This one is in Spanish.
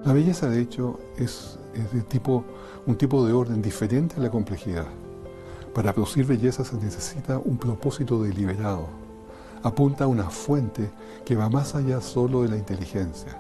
La belleza, de hecho, es un tipo de orden diferente a la complejidad. Para producir belleza se necesita un propósito deliberado. Apunta a una fuente que va más allá solo de la inteligencia.